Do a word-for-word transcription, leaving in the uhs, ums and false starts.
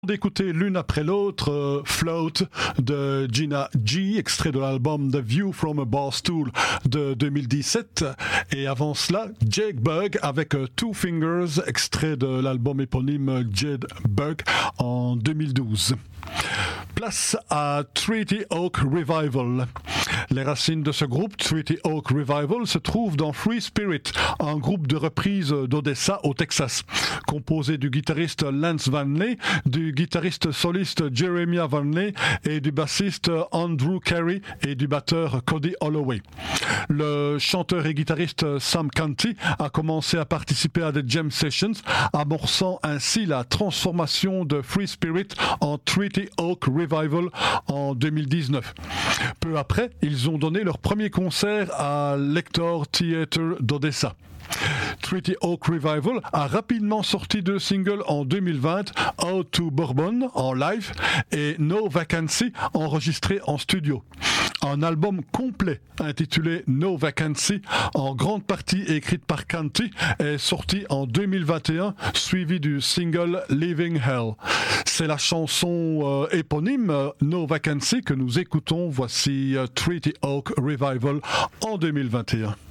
D'écouter l'une après l'autre euh, Float de Gina G, extrait de l'album The View from a Bar Stool de deux mille dix-sept, et avant cela Jake Bugg avec euh, Two Fingers, extrait de l'album éponyme Jade Bugg en deux mille douze. Place à Treaty Oak Revival. Les racines de ce groupe, Treaty Oak Revival, se trouvent dans Free Spirit, un groupe de reprises d'Odessa au Texas, composé du guitariste Lance Vanley, du guitariste soliste Jeremiah Vanley et du bassiste Andrew Carey et du batteur Cody Holloway. Le chanteur et guitariste Sam Canty a commencé à participer à des jam sessions, amorçant ainsi la transformation de Free Spirit en Treaty Oak Revival en deux mille dix-neuf. Peu après, ils ont donné leur premier concert à l'Hector Theatre d'Odessa. Treaty Oak Revival a rapidement sorti deux singles en deux mille vingt, Out to Bourbon en live et No Vacancy enregistré en studio. Un album complet intitulé No Vacancy, en grande partie écrite par Canty, est sorti en deux mille vingt et un, suivi du single Living Hell. C'est la chanson euh, éponyme euh, No Vacancy que nous écoutons. Voici euh, Treaty Oak Revival en deux mille vingt et un.